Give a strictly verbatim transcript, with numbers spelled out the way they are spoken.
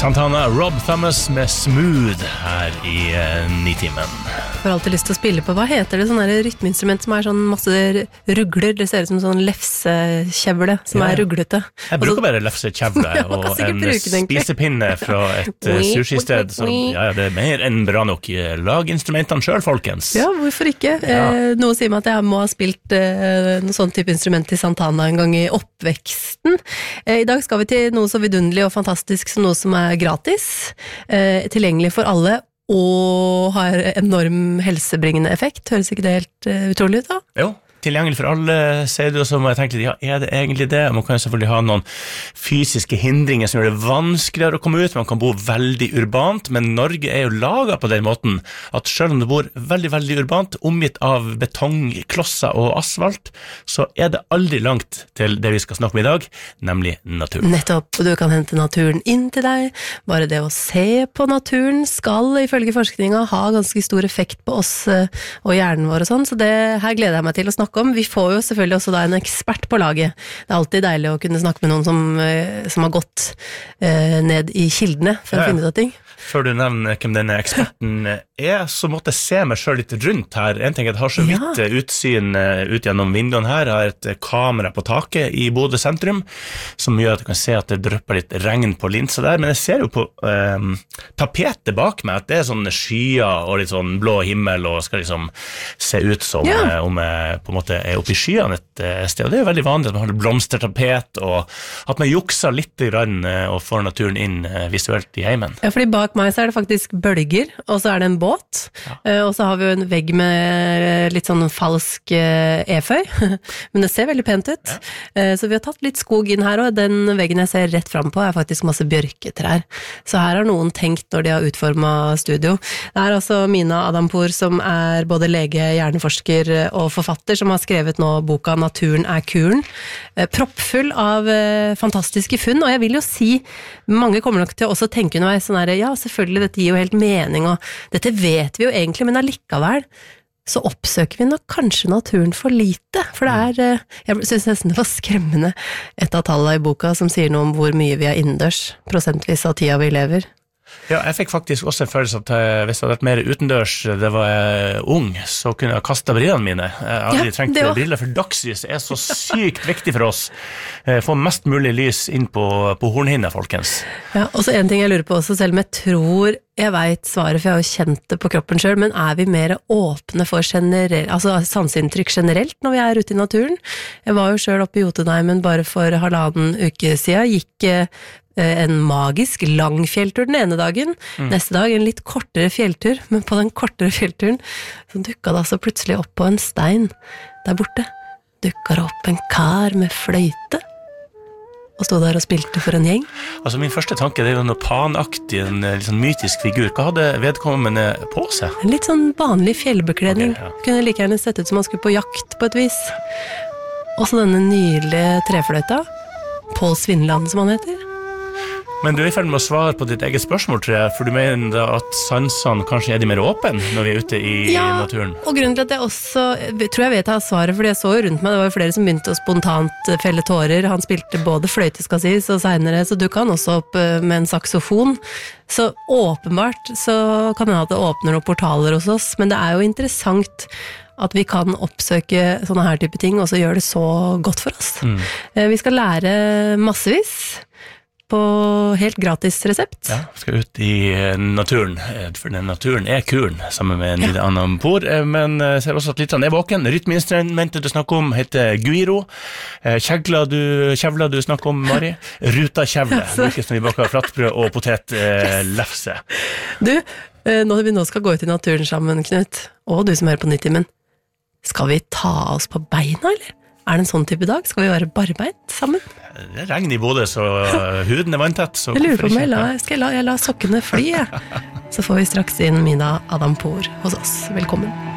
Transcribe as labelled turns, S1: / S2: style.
S1: Santana, Rob Thomas med Smooth her i uh, Nitimen.
S2: Jeg har alltid lyst til å spille på, hva heter det, sånn der rytmeinstrument som er sånn masse rugler, det ser ut som sånn lefsekjevle som ja, er ruglete.
S1: Jeg bruker altså, bare lefsekjevle og en den, spisepinne fra et uh, sushi-sted, så ja, det er mer enn bra nok. Lag instrumentene selv, folkens.
S2: Ja, hvorfor ikke? Ja. Eh, noe sier meg at jeg må ha spilt eh, noen sånn type instrument til Santana en gang i oppveksten. Eh, I dag skal vi til noe så vidunderlig og fantastisk som noe som er gratis, eh, tilgjengelig for alle, og har enorm helsebringende effekt. Høres ikke det helt uh, utrolig ut da?
S1: Jo, tilgjengelig for alle, sier du, og så må jeg tenke litt, ja, er det egentlig det? Man kan jo selvfølgelig ha noen fysiske hindringer som gjør det vanskeligere å komme ut, man kan bo veldig urbant, men Norge er jo laget på den måten at selv om du bor veldig, veldig urbant, omgitt av betongklosser og asfalt, så er det aldri langt til det vi skal snakke om i dag, nemlig naturen.
S2: Nettopp, og du kan hente naturen inn til deg. Bare det å se på naturen skal ifølge forskninga ha ganske stor effekt på oss og hjernen vår og sånn, så det her gleder jeg meg til å snakke om. Vi får jo selvfølgelig også da en ekspert på laget. Det er alltid deilig å kunne snakke med noen som, som har gått eh, ned i kildene for ja, å finne ut av ting.
S1: Før du nevner hvem denne eksperten er, så måtte jeg se meg selv litt rundt her. En ting er at jeg har så vidt ja. utsyn ut gjennom vinduene her. Jeg har et kamera på taket i Bodø sentrum, som gjør at du kan se at det drypper litt regn på linsa der. Men jeg ser jo på eh, tapetet bak meg at det er sånne skyer og litt sånn blå himmel, og skal liksom se ut som ja. eh, om jeg på en måte er oppe i skyene et eh, sted. Og det er jo veldig vanlig at man har blomstertapet, og at man jukser litt grann, eh, og får naturen inn eh, visuelt i heimen.
S2: Ja, fordi bak meg så er det faktisk bølger, og så er det en båt, ja. og så har vi jo en vegg med litt sånn falsk eføy, men det ser veldig pent ut. Ja. Så vi har tatt litt skog inn her, og den veggen jeg ser rett frem på er faktisk masse bjørketrær. Så her har noen tenkt når de har utformet studio. Det er altså Mina Adampour, som er både lege, hjerneforsker og forfatter, som har skrevet nå boka Naturen er kuren. Proppfull av fantastiske funn, og jeg vil jo si, mange kommer nok til å også tenke underveis sånn her, ja, selvfølgelig, dette gir jo helt mening, og dette vet vi jo egentlig, men allikevel så oppsøker vi nok kanskje naturen for lite, for det er, jeg synes nesten det var skremmende et av tallene i boka som sier noe om hvor mye vi er innendørs, prosentvis av tida vi lever.
S1: Ja, jeg fikk faktisk også en følelse at hvis jeg hadde vært mer utendørs, det var jeg ung, så kunne jeg kastet brillene mine. Jeg har aldri ja, trengt briller, for dagslys er så sykt viktig for oss. Få mest mulig lys inn på, på hornhinna, folkens.
S2: Ja, og så en ting jeg lurer på også, selv om jeg tror jeg vet svaret, for jeg har jo kjent det på kroppen selv, men er vi mer åpne for generell, altså sanseinntrykk generelt når vi er ute i naturen? Jeg var jo selv oppe i Jotunheimen bare for halvannen uke siden, gikk en magisk lang fjelltur den ene dagen, mm. neste dag en litt kortere fjelltur, men på den kortere fjellturen så dukket det altså plutselig opp på en stein der borte, dukket det opp en kar med fløyte og stod der og spilte for en gjeng.
S1: Altså min første tanke, det er jo noe panaktig, en litt sånn mytisk figur. Hva hadde vedkommende på seg?
S2: En litt sånn vanlig fjellbekledning. Okay, ja. Kunne like gjerne sett ut som han skulle på jakt på et vis. Og så denne nydelige trefløyta, Pål Svinland som han heter.
S1: Men du er i ferd med å svare på ditt eget spørsmål, tror jeg, for du mener da at sansene kanskje er de mer åpne når vi er ute i
S2: ja,
S1: naturen?
S2: Og grunnen til at jeg også, jeg tror jeg vet jeg har svaret, fordi jeg så jo rundt meg, det var jo flere som begynte å spontant felle tårer, han spilte både fløyte skal sies, og senere så dukket han også opp med en saksofon, så åpenbart så kan det hende at det åpner noen portaler hos oss, men det er jo interessant at vi kan oppsøke sånne her type ting, og så gjør det så godt for oss. Mm. Vi skal lære massevis, på helt gratis resept.
S1: Ja, vi skal ut i naturen, for den naturen er kuren, sammen med Nina ja. Adampour, men jeg ser også at litt han er våken. Rytmeinstrumentet du snakker om heter guiro. Kjegla du, kjevla du snakker om, Mari. Ruta kjevle, brukes når vi baker flatbrød og potet eh, lefse.
S2: Du, når vi nå skal gå ut i naturen sammen, Knut, og du som hører på Nitimen, skal vi ta oss på beina, eller? Er det en sånn type dag? Skal vi være barbeint sammen?
S1: Det regner i Bodø, så huden er vanntett. Så
S2: jeg lurer på om jeg la, skal jeg la, jeg la sokkene fly, jeg. Så får vi straks inn Mina Adampour hos oss. Velkommen.